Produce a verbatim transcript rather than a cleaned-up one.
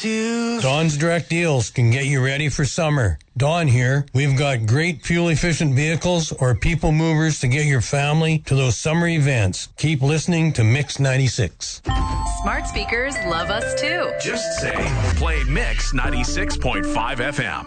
to... Dawn's Direct Deals can get you ready for summer. Dawn here. We've got great fuel-efficient vehicles or people movers to get your family to those summer events. Keep listening to Mix ninety-six. Smart speakers love us too. Just say, play Mix ninety-six point five F M.